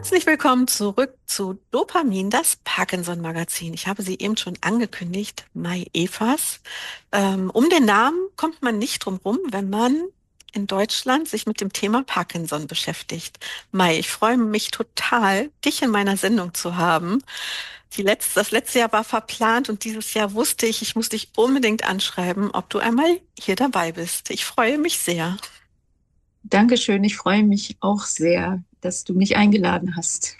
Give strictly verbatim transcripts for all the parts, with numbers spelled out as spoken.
Herzlich willkommen zurück zu Dopamin, das Parkinson-Magazin. Ich habe sie eben schon angekündigt, Mai Evers. Ähm, um den Namen kommt man nicht drum rum, wenn man in Deutschland sich mit dem Thema Parkinson beschäftigt. Mai, ich freue mich total, dich in meiner Sendung zu haben. Die letzte, das letzte Jahr war verplant und dieses Jahr wusste ich, ich muss dich unbedingt anschreiben, ob du einmal hier dabei bist. Ich freue mich sehr. Dankeschön, ich freue mich auch sehr, dass du mich eingeladen hast.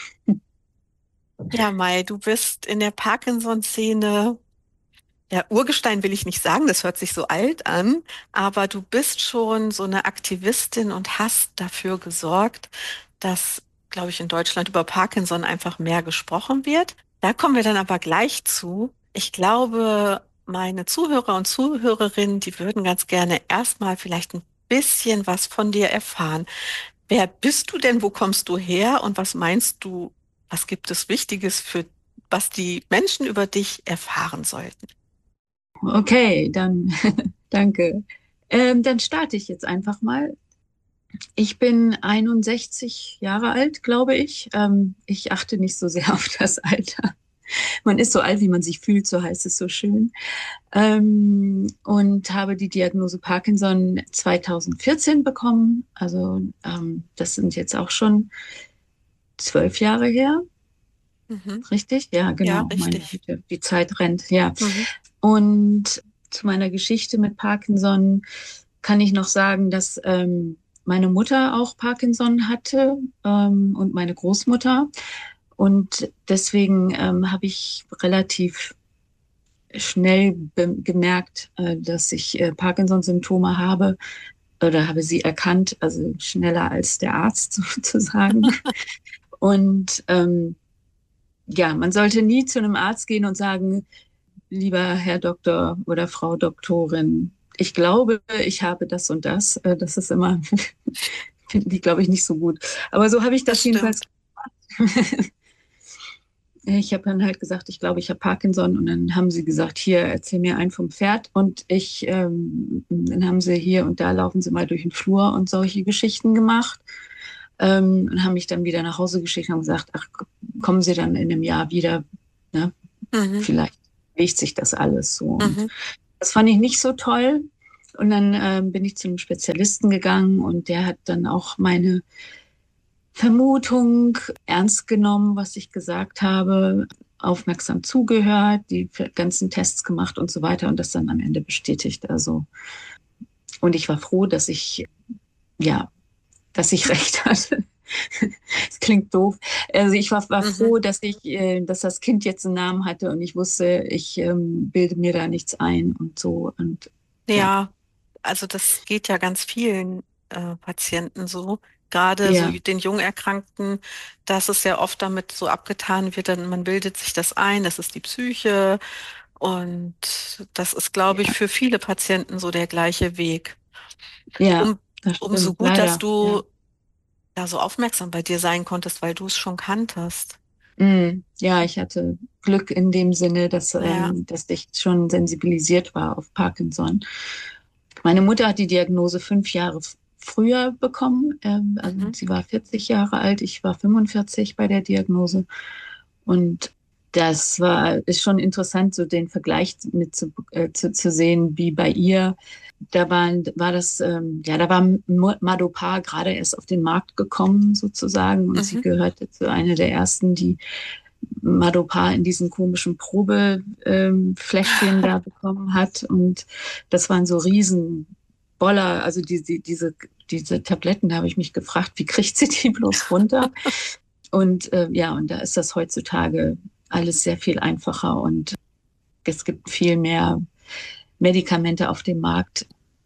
Ja, Mai, du bist in der Parkinson-Szene. Ja, Urgestein will ich nicht sagen, das hört sich so alt an, aber du bist schon so eine Aktivistin und hast dafür gesorgt, dass, glaube ich, in Deutschland über Parkinson einfach mehr gesprochen wird. Da kommen wir dann aber gleich zu. Ich glaube, meine Zuhörer und Zuhörerinnen, die würden ganz gerne erstmal vielleicht ein bisschen was von dir erfahren. Wer bist du denn? Wo kommst du her? Und was meinst du, was gibt es Wichtiges für, was die Menschen über dich erfahren sollten? Okay, dann danke. Ähm, dann starte ich jetzt einfach mal. Ich bin einundsechzig Jahre alt, glaube ich. Ähm, ich achte nicht so sehr auf das Alter. Man ist so alt, wie man sich fühlt, so heißt es so schön. Ähm, und habe die Diagnose Parkinson zweitausendvierzehn bekommen. Also ähm, das sind jetzt auch schon zwölf Jahre her. Mhm. Richtig? Ja, Ja, genau. Meine richtig. Güte, die Zeit rennt. Ja. Mhm. Und zu meiner Geschichte mit Parkinson kann ich noch sagen, dass ähm, meine Mutter auch Parkinson hatte ähm, und meine Großmutter. Und deswegen ähm, habe ich relativ schnell gemerkt, äh, dass ich äh, Parkinson-Symptome habe oder habe sie erkannt, also schneller als der Arzt sozusagen. Und ähm, ja, man sollte nie zu einem Arzt gehen und sagen, lieber Herr Doktor oder Frau Doktorin, ich glaube, ich habe das und das. Äh, Das ist immer, finden die, glaube ich, nicht so gut. Aber so habe ich Das das jedenfalls. stimmt. Ich habe dann halt gesagt, ich glaube, ich habe Parkinson. Und dann haben sie gesagt, hier, erzähl mir einen vom Pferd. Und ich, ähm, dann haben sie hier und da laufen sie mal durch den Flur und solche Geschichten gemacht. Ähm, und haben mich dann wieder nach Hause geschickt und haben gesagt, ach, kommen Sie dann in einem Jahr wieder, ne? Mhm. Vielleicht legt sich das alles so. Und Mhm. das fand ich nicht so toll. Und dann ähm, bin ich zu einem Spezialisten gegangen und der hat dann auch meine Vermutung ernst genommen, was ich gesagt habe, aufmerksam zugehört, die ganzen Tests gemacht und so weiter und das dann am Ende bestätigt. Also, und ich war froh, dass ich, ja, dass ich recht hatte. Das klingt doof. Also ich war, war Mhm. froh, dass ich, äh, dass das Kind jetzt einen Namen hatte und ich wusste, ich ähm, bilde mir da nichts ein und so. Und ja, Ja, also das geht ja ganz vielen äh, Patienten so. Gerade so ja, den Jungerkrankten, dass es ja oft damit so abgetan wird, dann man bildet sich das ein, das ist die Psyche. Und das ist, glaube ich, ja, für viele Patienten so der gleiche Weg. ja, Um, das umso stimmt, gut, dass leider. du Ja. da so aufmerksam bei dir sein konntest, weil du es schon kanntest. Mm, ja, ich hatte Glück in dem Sinne, dass, Ja. ähm, dass ich schon sensibilisiert war auf Parkinson. Meine Mutter hat die Diagnose fünf Jahre f- früher bekommen. Ähm, also Mhm. sie war vierzig Jahre alt, ich war fünfundvierzig bei der Diagnose. Und das war, ist schon interessant, so den Vergleich mit zu, äh, zu, zu sehen, wie bei ihr. Da waren, war das, ähm, ja, da war Madopar gerade erst auf den Markt gekommen, sozusagen. Und sie Mhm. gehörte zu einer der ersten, die Madopar in diesen komischen Probefläschchen da bekommen hat. Und das waren so Riesenboller, also die, die, diese, diese Tabletten, da habe ich mich gefragt, wie kriegt sie die bloß runter? Und äh, ja, und da ist das heutzutage alles sehr viel einfacher und es gibt viel mehr Medikamente auf dem Markt.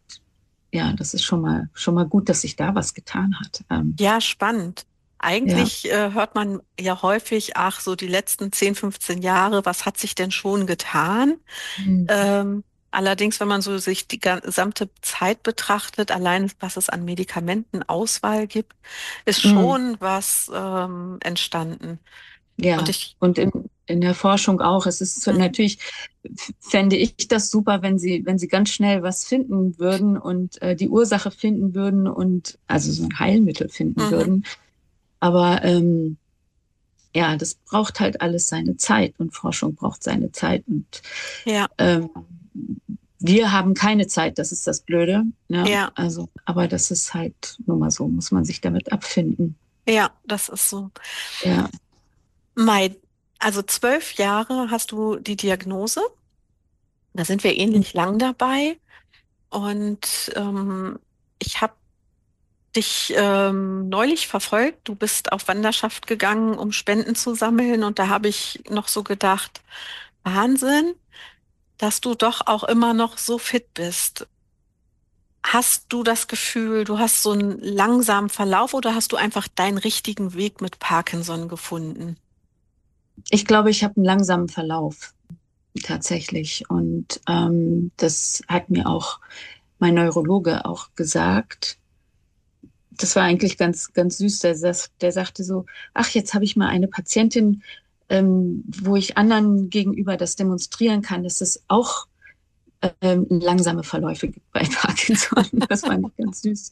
Ja, das ist schon mal schon mal gut, dass sich da was getan hat. Ähm, Ja, spannend. ja. Eigentlich äh, hört man ja häufig, ach, so die letzten zehn, fünfzehn Jahre, was hat sich denn schon getan? Mhm. Ähm, allerdings, wenn man so sich die ga- gesamte Zeit betrachtet, allein was es an Medikamentenauswahl gibt, ist Mhm. schon was ähm, entstanden. Und Ja, ich, und in, in der Forschung auch. Es ist hm, natürlich, fände ich das super, wenn sie, wenn sie ganz schnell was finden würden und äh, die Ursache finden würden und also so ein Heilmittel finden mhm, würden. Aber ähm, ja, das braucht halt alles seine Zeit und Forschung braucht seine Zeit und Ja, ähm, wir haben keine Zeit, das ist das Blöde. Ne? ja, Also, aber das ist halt nun mal so, muss man sich damit abfinden. ja, das ist so. Ja, Mai, also zwölf Jahre hast du die Diagnose. Da sind wir ähnlich lang dabei. Und ähm, ich habe dich ähm, neulich verfolgt. Du bist auf Wanderschaft gegangen, um Spenden zu sammeln. Und da habe ich noch so gedacht, Wahnsinn, dass du doch auch immer noch so fit bist. Hast du das Gefühl, du hast so einen langsamen Verlauf oder hast du einfach deinen richtigen Weg mit Parkinson gefunden? ich glaube, ich habe einen langsamen Verlauf tatsächlich und ähm, das hat mir auch mein Neurologe auch gesagt. Das war eigentlich ganz, ganz süß. Der, sas- der sagte so, ach, jetzt habe ich mal eine Patientin, ähm, wo ich anderen gegenüber das demonstrieren kann, dass es auch ähm, langsame Verläufe gibt bei Parkinson. Das fand ich ganz süß.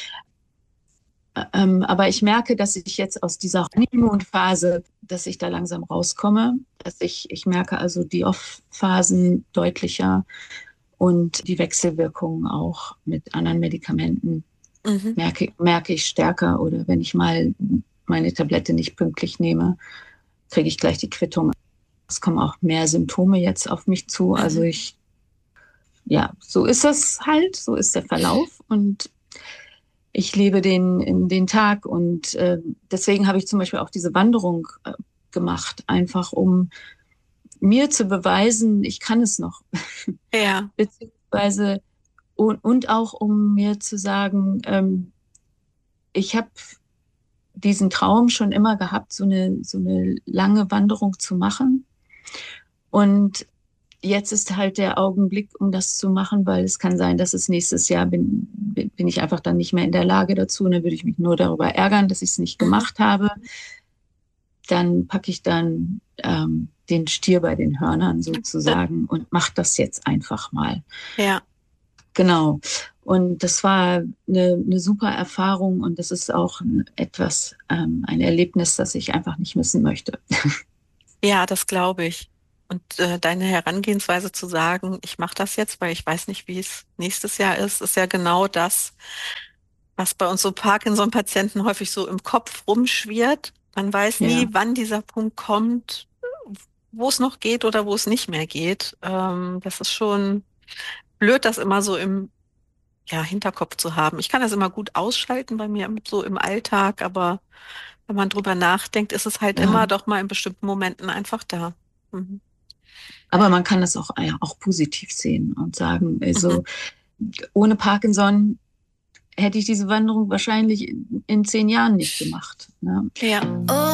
Ähm, aber ich merke, dass ich jetzt aus dieser Honeymoon-Phase, dass ich da langsam rauskomme. Dass ich, ich merke also die Off-Phasen deutlicher und die Wechselwirkungen auch mit anderen Medikamenten Mhm. merke, merke ich stärker. Oder wenn ich mal meine Tablette nicht pünktlich nehme, kriege ich gleich die Quittung. Es kommen auch mehr Symptome jetzt auf mich zu. Also Mhm. ich, ja, so ist das halt, so ist der Verlauf und ich lebe den, in den Tag und äh, deswegen habe ich zum Beispiel auch diese Wanderung äh, gemacht, einfach um mir zu beweisen, ich kann es noch, Ja. beziehungsweise und, und auch um mir zu sagen, ähm, ich habe diesen Traum schon immer gehabt, so eine, so eine lange Wanderung zu machen. Und jetzt ist halt der Augenblick, um das zu machen, weil es kann sein, dass es nächstes Jahr bin, bin, bin ich einfach dann nicht mehr in der Lage dazu. Und dann würde ich mich nur darüber ärgern, dass ich es nicht Mhm. gemacht habe. Dann packe ich dann ähm, den Stier bei den Hörnern sozusagen und mache das jetzt einfach mal. Ja. Genau. Und das war eine, eine super Erfahrung und das ist auch etwas, ähm, ein Erlebnis, das ich einfach nicht missen möchte. Ja, das glaube ich. Und äh, deine Herangehensweise zu sagen, ich mache das jetzt, weil ich weiß nicht, wie es nächstes Jahr ist, ist ja genau das, was bei uns so Parkinson-Patienten häufig so im Kopf rumschwirrt. Man weiß nie, Ja. wann dieser Punkt kommt, wo es noch geht oder wo es nicht mehr geht. Ähm, das ist schon blöd, das immer so im ja, Hinterkopf zu haben. Ich kann das immer gut ausschalten bei mir im- so im Alltag, aber wenn man drüber nachdenkt, ist es halt Ja. immer doch mal in bestimmten Momenten einfach da. Mhm. Aber man kann das auch, ja, auch positiv sehen und sagen, Mhm. also ohne Parkinson hätte ich diese Wanderung wahrscheinlich in, in zehn Jahren nicht gemacht. Ne? Ja.